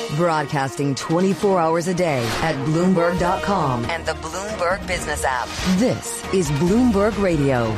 Broadcasting 24 hours a day at Bloomberg.com and the Bloomberg Business app. This is Bloomberg Radio.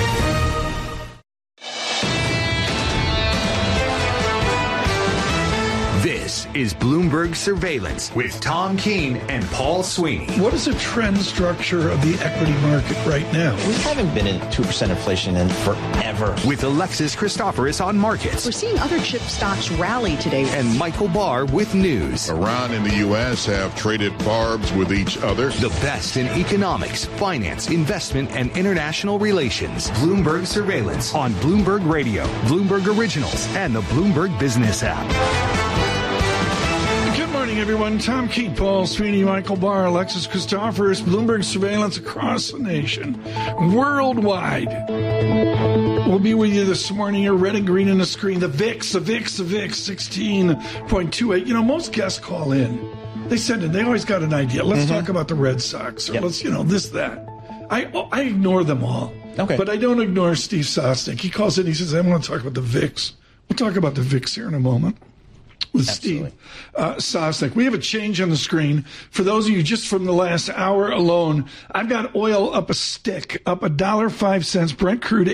This is Bloomberg Surveillance with Tom Keene and Paul Sweeney. What is the trend structure of the equity market right now? We haven't been in 2% inflation in forever. With Alexis Christoforous on markets. We're seeing other chip stocks rally today. And Michael Barr with news. Iran and the U.S. have traded barbs with each other. The best in economics, finance, investment, and international relations. Bloomberg Surveillance on Bloomberg Radio, Bloomberg Originals, and the Bloomberg Business app. Good morning, everyone. Tom Keene, Paul Sweeney, Michael Barr, Alexis Christoforous, Bloomberg Surveillance across the nation, worldwide. We'll be with you this morning. You're red and green on the screen. The VIX, 16.28. You know, most guests call in. They send in. They always got an idea. Let's talk about the Red Sox. Or let's, this, that. I ignore them all. Okay. But I don't ignore Steve Sosnick. He calls in. He says, I want to talk about the VIX. We'll talk about the VIX here in a moment. With Steve Sosnick. We have a change on the screen. For those of you just from the last hour alone, I've got oil up a stick, up $1.05. Brent crude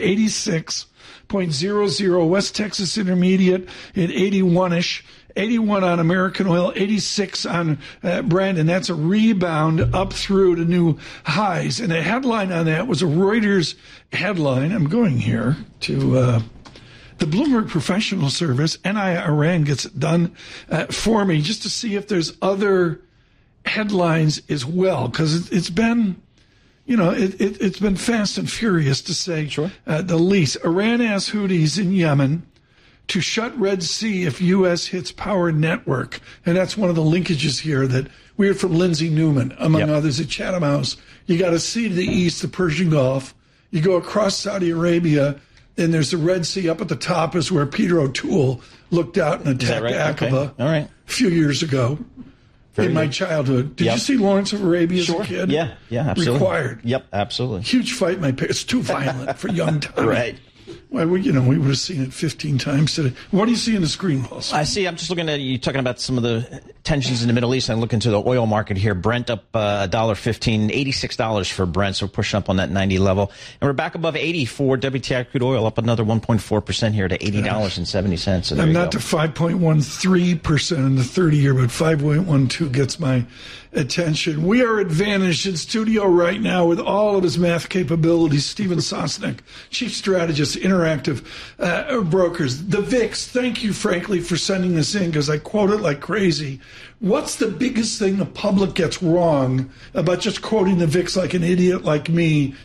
86.00. West Texas Intermediate at 81-ish. 81 on American oil, 86 on Brent, and that's a rebound up through to new highs. And the headline on that was a Reuters headline. I'm going here to... the Bloomberg Professional Service, NIRN, gets it done for me just to see if there's other headlines as well, because it's been, it's been fast and furious to say the least. Iran asks Houthis in Yemen to shut Red Sea if U.S. hits power network, and that's one of the linkages here that we heard from Lindsay Newman, among others, at Chatham House. You got a sea to the east, the Persian Gulf. You go across Saudi Arabia. And there's the Red Sea up at the top is where Peter O'Toole looked out and attacked Aqaba a few years ago in my childhood. Did you see Lawrence of Arabia as a kid? Yeah, absolutely. Required. Yep, absolutely. Huge fight. It's too violent for young Tommy. Right. Well, we would have seen it 15 times today. What do you see in the screen, Paul? I'm just looking at you talking about some of the tensions in the Middle East. I look into the oil market here. Brent up $1.15, $86 for Brent, so we're pushing up on that 90 level. And we're back above 80 for WTI crude oil, up another 1.4% here to $80.70. So I'm not to 5.13% in the 30-year, but 5.12 gets my attention. We are advantaged in studio right now with all of his math capabilities. Stephen Sosnick, Chief Strategist, Interactive Brokers. The VIX, thank you, frankly, for sending this in, because I quote it like crazy. What's the biggest thing the public gets wrong about just quoting the VIX like an idiot like me,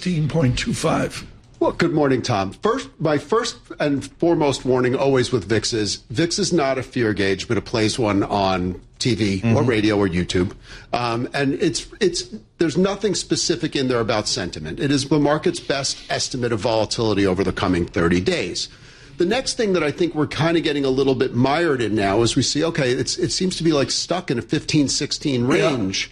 16.25? Well, good morning, Tom. My first and foremost warning always with VIX is not a fear gauge, but it plays one on TV or radio or YouTube. And there's nothing specific in there about sentiment. It is the market's best estimate of volatility over the coming 30 days. The next thing that I think we're kind of getting a little bit mired in now is we see, it seems to be like stuck in a 15-16 range.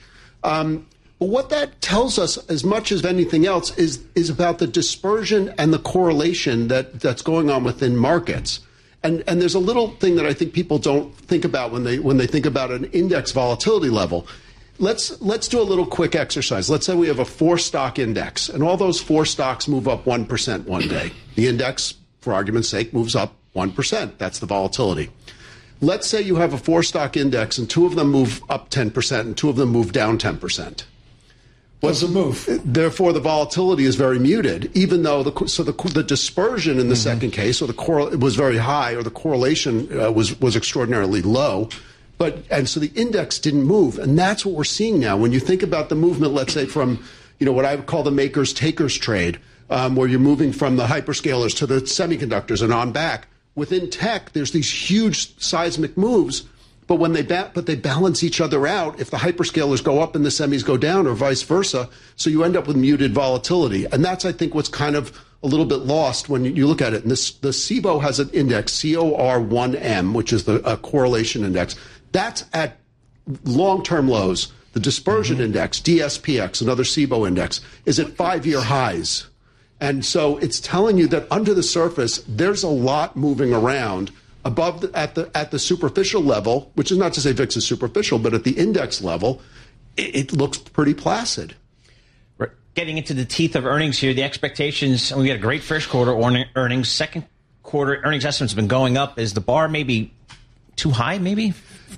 But what that tells us, as much as anything else, is about the dispersion and the correlation that's going on within markets. And there's a little thing that I think people don't think about when they think about an index volatility level. Let's do a little quick exercise. Let's say we have a 4-stock index, and all those 4 stocks move up 1% one day. The index, for argument's sake, moves up 1%. That's the volatility. Let's say you have a 4-stock index, and 2 of them move up 10%, and 2 of them move down 10%. What's the move? Therefore, the volatility is very muted, even though the dispersion in the second case, or was very high, or the correlation was extraordinarily low. And so the index didn't move, and that's what we're seeing now. When you think about the movement, let's say from what I would call the makers-takers trade, where you're moving from the hyperscalers to the semiconductors and on back. Within tech, there's these huge seismic moves. But when they balance each other out, if the hyperscalers go up and the semis go down, or vice versa, so you end up with muted volatility. And that's, I think, what's kind of a little bit lost when you look at it. And the CBOE has an index, COR1M, which is a correlation index. That's at long-term lows. The dispersion index, DSPX, another CBOE index, is at 5-year highs. And so it's telling you that under the surface, there's a lot moving around. at the superficial level, which is not to say VIX is superficial, but at the index level, it looks pretty placid. We're getting into the teeth of earnings here. The expectations, we had a great first quarter earnings. Second quarter earnings estimates have been going up. Is the bar maybe too high, maybe?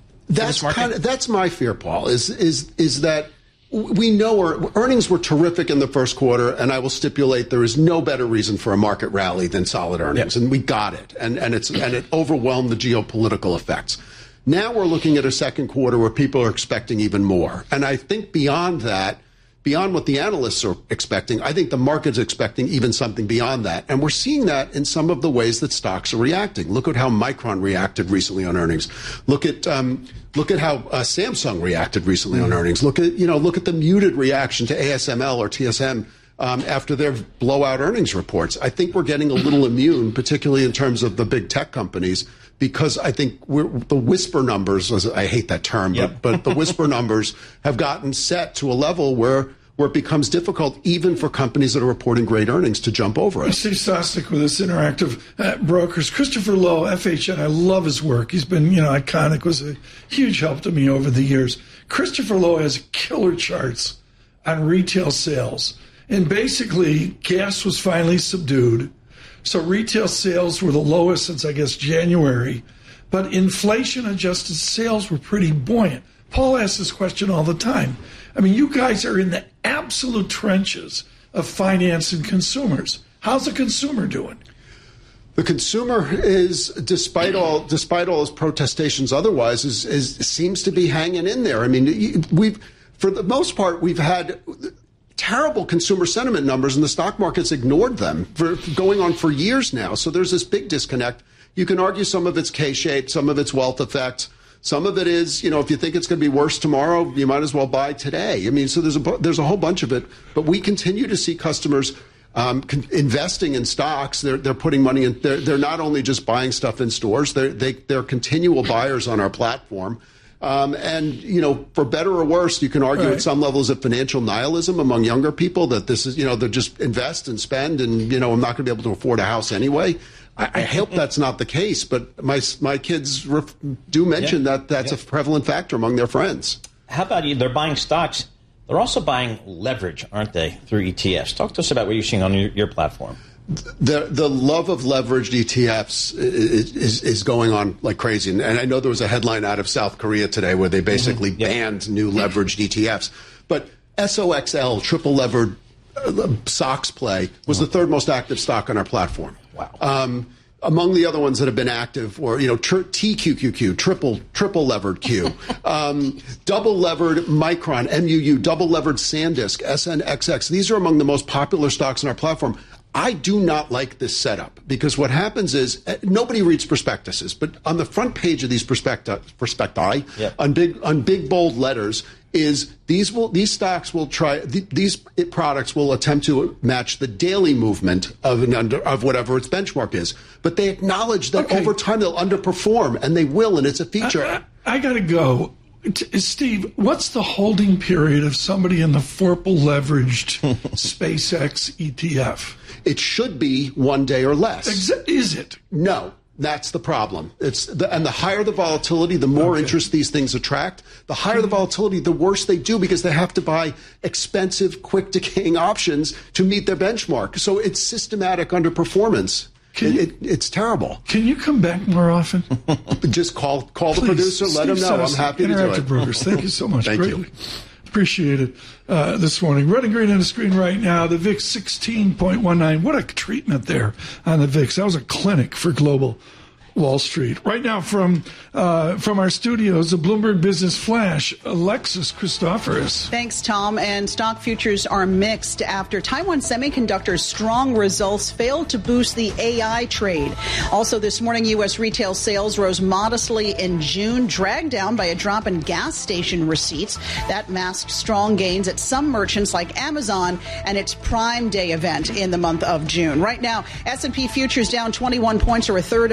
That's my fear, Paul, is that we know our earnings were terrific in the first quarter, and I will stipulate there is no better reason for a market rally than solid earnings, and we got it, and it overwhelmed the geopolitical effects. Now we're looking at a second quarter where people are expecting even more, and I think beyond that, beyond what the analysts are expecting, I think the market's expecting even something beyond that, and we're seeing that in some of the ways that stocks are reacting. Look at how Micron reacted recently on earnings. Look at how Samsung reacted recently on earnings. Look at the muted reaction to ASML or TSM after their blowout earnings reports. I think we're getting a little immune, particularly in terms of the big tech companies, because I think the whisper numbers, I hate that term, but the whisper numbers have gotten set to a level where it becomes difficult even for companies that are reporting great earnings to jump over it. Steve Sosnick with us, Interactive Brokers. Christopher Lowe, FHN, I love his work. He's been, iconic, was a huge help to me over the years. Christopher Lowe has killer charts on retail sales. And basically, gas was finally subdued. So retail sales were the lowest since, I guess, January. But inflation-adjusted sales were pretty buoyant. Paul asks this question all the time. I mean, you guys are in the absolute trenches of finance and consumers. How's the consumer doing? The consumer is, despite all his protestations otherwise, seems to be hanging in there. I mean, for the most part, we've had terrible consumer sentiment numbers, and the stock market's ignored them for going on for years now. So there's this big disconnect. You can argue some of it's K-shaped, some of it's wealth effect. Some of it is, if you think it's going to be worse tomorrow, you might as well buy today. I mean, so there's a whole bunch of it. But we continue to see customers investing in stocks. They're putting money in. They're not only just buying stuff in stores. They're continual buyers on our platform. And, for better or worse, you can argue at some levels of financial nihilism among younger people that this is, they just invest and spend and, I'm not going to be able to afford a house anyway. I hope that's not the case, but my kids do mention that's a prevalent factor among their friends. How about you? They're buying stocks. They're also buying leverage, aren't they, through ETFs? Talk to us about what you're seeing on your platform. The love of leveraged ETFs is going on like crazy. And I know there was a headline out of South Korea today where they basically banned new leveraged ETFs. But SOXL, triple levered SOX play, was the third most active stock on our platform. Wow. Among the other ones that have been active were, TQQQ, triple levered Q, double levered Micron, MUU, double levered SanDisk, SNXX. These are among the most popular stocks on our platform. I do not like this setup because what happens is nobody reads prospectuses, but on the front page of these prospecti, on big bold letters, is these products will attempt to match the daily movement of whatever its benchmark is, but they acknowledge that over time they'll underperform, and they will, and it's a feature. I got to go. Steve, what's the holding period of somebody in the Forple leveraged SpaceX ETF? It should be 1 day or less. Is it? No. That's the problem. And the higher the volatility, the more interest these things attract. The higher the volatility, the worse they do because they have to buy expensive, quick decaying options to meet their benchmark. So it's systematic underperformance. It's terrible. Can you come back more often? Just call the producer, let him know. I'm happy to do it. Interactive Brokers, thank you so much. Thank you. Appreciate it this morning. Red and green on the screen right now. The VIX 16.19. What a treatment there on the VIX. That was a clinic for global Wall Street. Right now from our studios, the Bloomberg Business Flash, Alexis Christoforous. Thanks, Tom. And stock futures are mixed after Taiwan Semiconductor's strong results failed to boost the AI trade. Also this morning, U.S. retail sales rose modestly in June, dragged down by a drop in gas station receipts. That masked strong gains at some merchants like Amazon and its Prime Day event in the month of June. Right now, S&P futures down 21 points or 1/3%.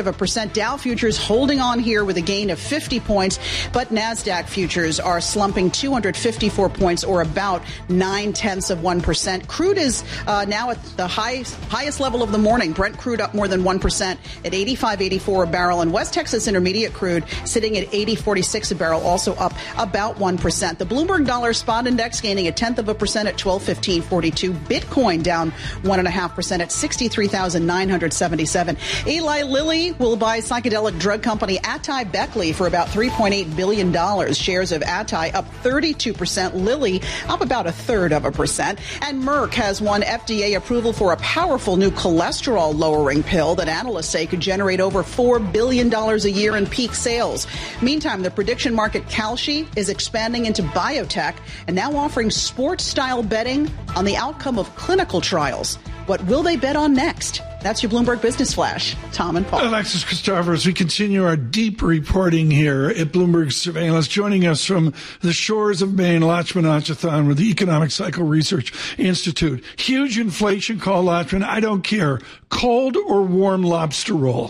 1%. Dow futures holding on here with a gain of 50 points, but NASDAQ futures are slumping 254 points, or about 0.9%. Crude is now at the highest level of the morning. Brent crude up more than 1% at 85.84 a barrel, and West Texas Intermediate crude sitting at 80.46 a barrel, also up about 1%. The Bloomberg Dollar Spot Index gaining 0.1% at 1215.42. Bitcoin down 1.5% at 63,977. Eli Lilly will buy psychedelic drug company Atai Beckley for about $3.8 billion. Shares of Atai up 32%. Lilly up about 0.33%. And Merck has won FDA approval for a powerful new cholesterol-lowering pill that analysts say could generate over $4 billion a year in peak sales. Meantime, the prediction market Kalshi is expanding into biotech and now offering sports-style betting on the outcome of clinical trials. What will they bet on next? That's your Bloomberg Business Flash. Tom and Paul. Alexis Christopher, as we continue our deep reporting here at Bloomberg Surveillance, joining us from the shores of Maine, Lachman Achathan with the Economic Cycle Research Institute. Huge inflation call, Lachman. I don't care. Cold or warm lobster roll?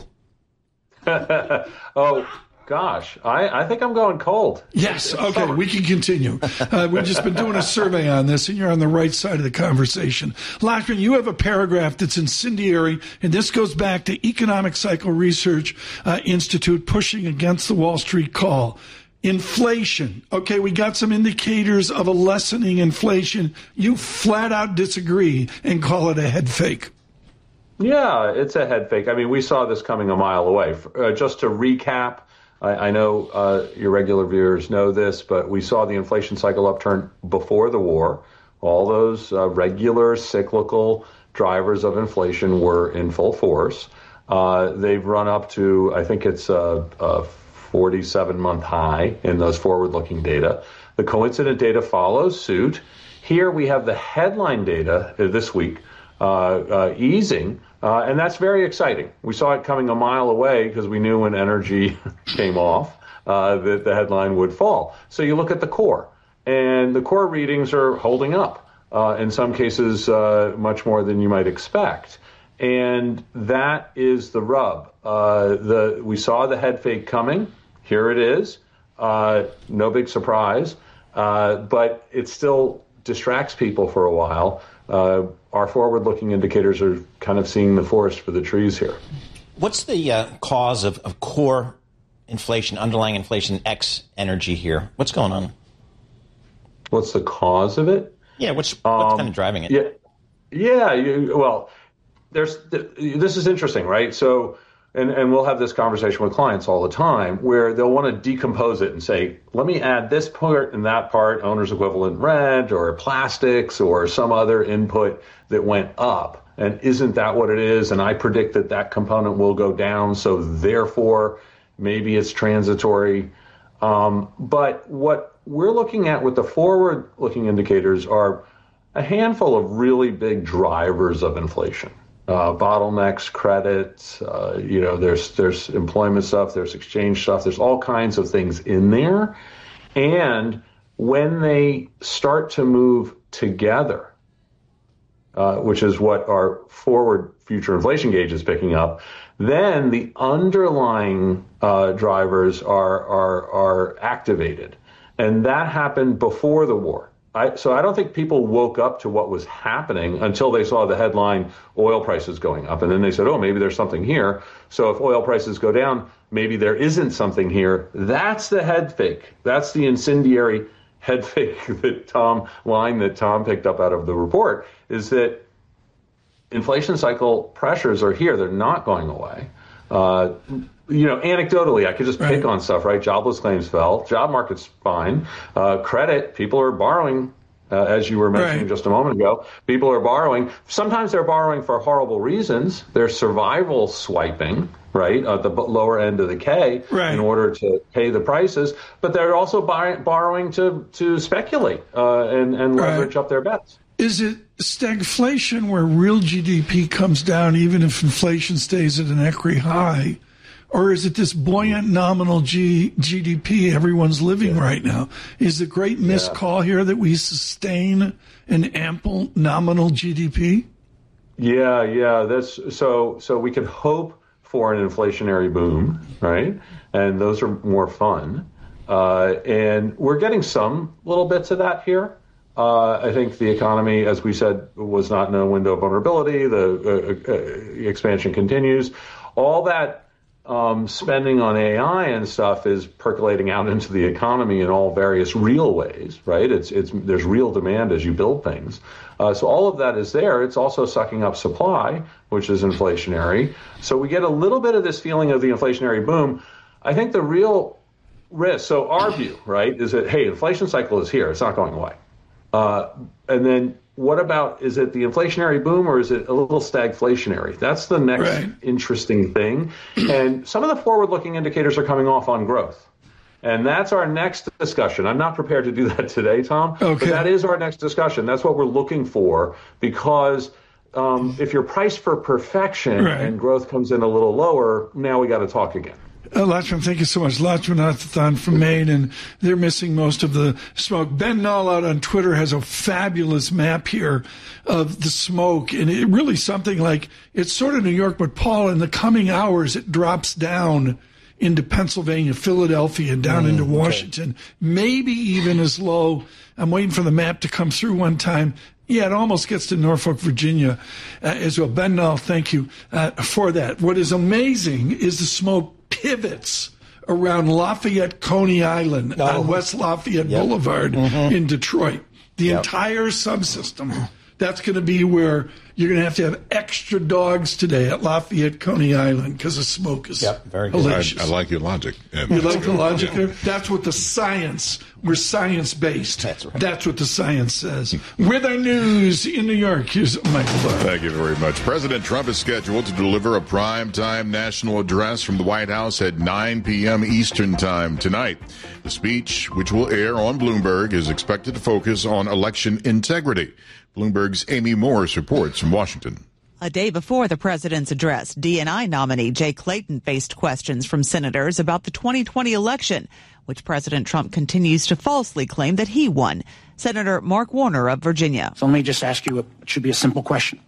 Oh, gosh, I think I'm going cold. Yes, okay, we can continue. We've just been doing a survey on this, and you're on the right side of the conversation. Lachman, you have a paragraph that's incendiary, and this goes back to Economic Cycle Research Institute pushing against the Wall Street call. Inflation. Okay, we got some indicators of a lessening inflation. You flat out disagree and call it a head fake. Yeah, it's a head fake. I mean, we saw this coming a mile away. Just to recap, I know your regular viewers know this, but we saw the inflation cycle upturn before the war. All those regular cyclical drivers of inflation were in full force. They've run up to, I think it's a 47-month high in those forward-looking data. The coincident data follows suit. Here we have the headline data this week easing. And that's very exciting. We saw it coming a mile away because we knew when energy came off that the headline would fall. So you look at the core, and the core readings are holding up, in some cases much more than you might expect. And that is the rub. We saw the head fake coming. Here it is. No big surprise. But it still distracts people for a while. Our forward-looking indicators are kind of seeing the forest for the trees here. What's the cause of core inflation, underlying inflation, X energy here? What's going on? What's the cause of it? Yeah, what's kind of driving it? Well, this is interesting, right? So, and we'll have this conversation with clients all the time where they'll want to decompose it and say, let me add this part and that part, owner's equivalent rent or plastics or some other input that went up. And isn't that what it is? And I predict that that component will go down. So therefore, maybe it's transitory. But what we're looking at with the forward-looking indicators are a handful of really big drivers of inflation. Bottlenecks, credit, there's employment stuff, there's exchange stuff, there's all kinds of things in there. And when they start to move together, which is what our forward future inflation gauge is picking up, then the underlying drivers are activated. And that happened before the war. So I don't think people woke up to what was happening until they saw the headline oil prices going up. And then they said, oh, maybe there's something here. So if oil prices go down, maybe there isn't something here. That's the head fake. That's the incendiary head fake that Tom picked up out of the report, is that inflation cycle pressures are here. They're not going away. Anecdotally, I could just pick on stuff, right? Jobless claims fell. Job market's fine. Credit, people are borrowing, as you were mentioning just a moment ago. People are borrowing. Sometimes they're borrowing for horrible reasons. They're survival swiping, right, at the lower end of the K in order to pay the prices. But they're also borrowing to speculate and leverage up their bets. Is it stagflation where real GDP comes down even if inflation stays at an equity high? Or is it this buoyant nominal GDP everyone's living right now? Is the great miscall here that we sustain an ample nominal GDP? Yeah. That's so we can hope for an inflationary boom, right? And those are more fun. And we're getting some little bits of that here. I think the economy, as we said, was not in a window of vulnerability. The expansion continues. All that spending on AI and stuff is percolating out into the economy in all various real ways, right? There's real demand as you build things. So all of that is there. It's also sucking up supply, which is inflationary. So we get a little bit of this feeling of the inflationary boom. I think the real risk, so our view, right, is that, hey, inflation cycle is here. It's not going away. And then what about, is it the inflationary boom or is it a little stagflationary? That's the next interesting thing. And some of the forward-looking indicators are coming off on growth. And that's our next discussion. I'm not prepared to do that today, Tom, but that is our next discussion. That's what we're looking for, because if you're priced for perfection and growth comes in a little lower, now we got to talk again. Lachman, thank you so much. Lachman from Maine, and they're missing most of the smoke. Ben Null out on Twitter has a fabulous map here of the smoke, and it really something like, it's sort of New York, but Paul, in the coming hours, it drops down into Pennsylvania, Philadelphia, down into Washington, maybe even as low. I'm waiting for the map to come through one time. Yeah, it almost gets to Norfolk, Virginia as well. Ben Null, thank you for that. What is amazing is the smoke pivots around Lafayette, Coney Island on West Lafayette Boulevard in Detroit. The entire subsystem, that's going to be where you're going to have extra dogs today at Lafayette, Coney Island, because the smoke is very hellacious. I like your logic. You like the logic there? That's what the science, we're science-based. That's right. That's what the science says. With our news in New York, here's Michael Barr. Thank you very much. President Trump is scheduled to deliver a primetime national address from the White House at 9 p.m. Eastern Time tonight. The speech, which will air on Bloomberg, is expected to focus on election integrity. Bloomberg's Amy Morris reports from Washington. A day before the president's address, DNI nominee Jay Clayton faced questions from senators about the 2020 election, which President Trump continues to falsely claim that he won. Senator Mark Warner of Virginia. So let me just ask you, it should be a simple question.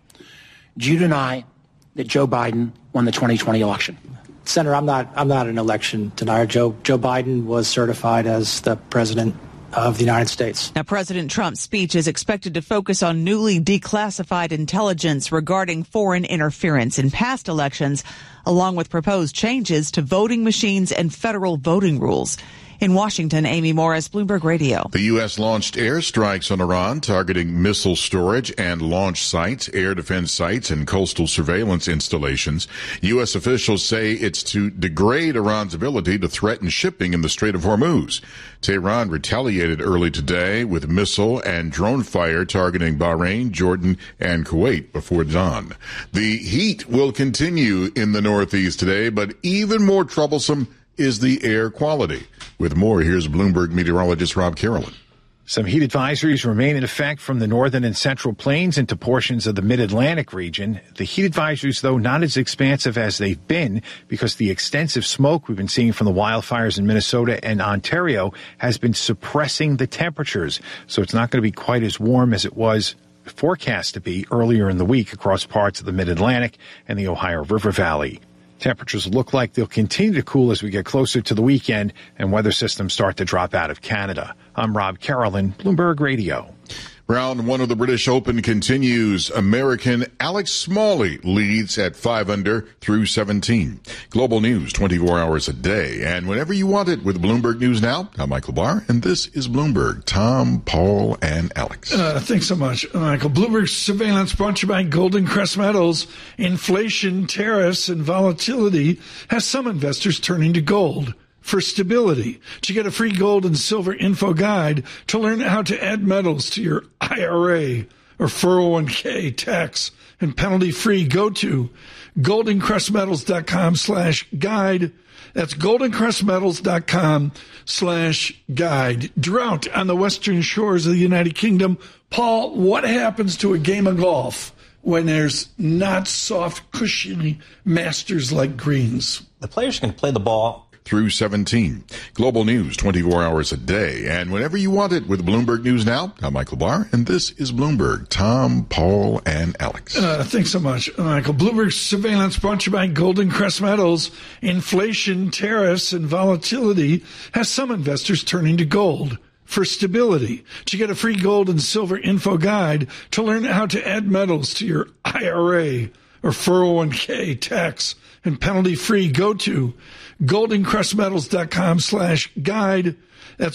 Do you deny that Joe Biden won the 2020 election? Senator, I'm not an election denier. Joe Biden was certified as the president of the United States. Now, President Trump's speech is expected to focus on newly declassified intelligence regarding foreign interference in past elections, along with proposed changes to voting machines and federal voting rules. In Washington, Amy Morris, Bloomberg Radio. The U.S. launched airstrikes on Iran, targeting missile storage and launch sites, air defense sites, and coastal surveillance installations. U.S. officials say it's to degrade Iran's ability to threaten shipping in the Strait of Hormuz. Tehran retaliated early today with missile and drone fire targeting Bahrain, Jordan, and Kuwait before dawn. The heat will continue in the Northeast today, but even more troublesome is the air quality. With more, here's Bloomberg meteorologist Rob Carolyn. Some heat advisories remain in effect from the northern and central plains into portions of the mid-Atlantic region. The heat advisories, though, not as expansive as they've been because the extensive smoke we've been seeing from the wildfires in Minnesota and Ontario has been suppressing the temperatures. So it's not going to be quite as warm as it was forecast to be earlier in the week across parts of the mid-Atlantic and the Ohio River Valley. Temperatures look like they'll continue to cool as we get closer to the weekend and weather systems start to drop out of Canada. I'm Rob Carolyn, Bloomberg Radio. Round one of the British Open continues. American Alex Smalley leads at 5 under through 17. Global news 24 hours a day and whenever you want it with Bloomberg News Now. I'm Michael Barr, and this is Bloomberg. Tom, Paul, and Alex. Thanks so much, Michael. Bloomberg surveillance brought to you by Golden Crest Metals. Inflation, tariffs, and volatility has some investors turning to gold for stability. To get a free gold and silver info guide to learn how to add metals to your IRA or 401k tax and penalty free, go to goldencrestmetals.com/guide. That's goldencrestmetals.com/guide. Drought on the western shores of the United Kingdom. Paul, what happens to a game of golf when there's not soft, cushiony masters like greens? The players can play the ball through 17. Global news 24 hours a day and whenever you want it with Bloomberg News Now. I'm Michael Barr, and this is Bloomberg. Tom, Paul, and Alex. Thanks so much, Michael. Bloomberg surveillance brought to you by Golden Crest Metals. Inflation, tariffs, and volatility has some investors turning to gold for stability. To get a free gold and silver info guide to learn how to add metals to your IRA or 401k tax and penalty-free, go to goldencrestmetals.com/guide. That's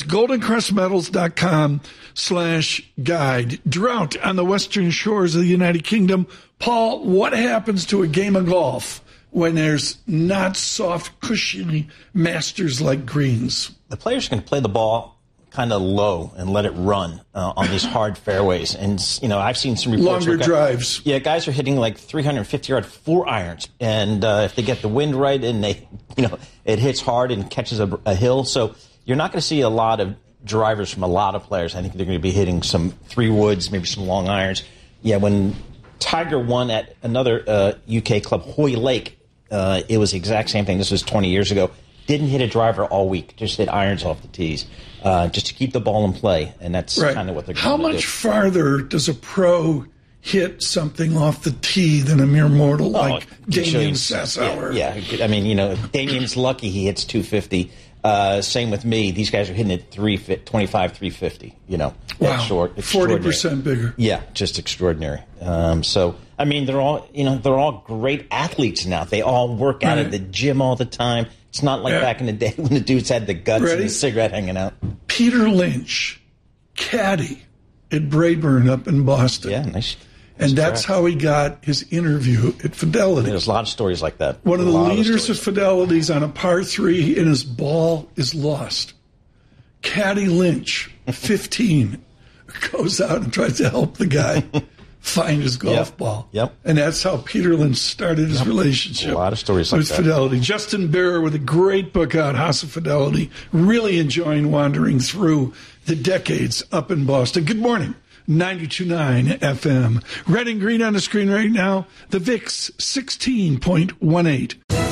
goldencrestmetals.com/guide. Drought on the western shores of the United Kingdom. Paul, what happens to a game of golf when there's not soft, cushiony masters like greens? The players can play the ball kind of low and let it run on these hard fairways. And, I've seen some reports. Longer drives. Yeah, guys are hitting like 350-yard 4-irons. And if they get the wind right and it hits hard and catches a hill. So you're not going to see a lot of drivers from a lot of players. I think they're going to be hitting some 3-woods, maybe some long irons. Yeah, when Tiger won at another UK club, Hoylake, it was the exact same thing. This was 20 years ago. Didn't hit a driver all week, just hit irons off the tees, just to keep the ball in play, and that's kind of what they're going to do. How much farther does a pro hit something off the tee than a mere mortal like Damien Sassower? Yeah, I mean, Damien's lucky he hits 250. Same with me. These guys are hitting at 325, 350. Wow, that's short. 40% bigger. Yeah, just extraordinary. So, I mean, they're all great athletes now. They all work out at the gym all the time. It's not like back in the day when the dudes had the guts and the cigarette hanging out. Peter Lynch, caddy at Brayburn up in Boston. Yeah, nice. And that's how he got his interview at Fidelity. There's a lot of stories like that. One of the leaders of Fidelity's on a par 3, and his ball is lost. Caddy Lynch, 15, goes out and tries to help the guy find his golf ball. Yep. And that's how Peter Lynch started his relationship. A lot of stories like with that. Fidelity. Justin Bearer with a great book out, House of Fidelity. Really enjoying wandering through the decades up in Boston. Good morning. 92.9 FM. Red and green on the screen right now. The VIX 16.18.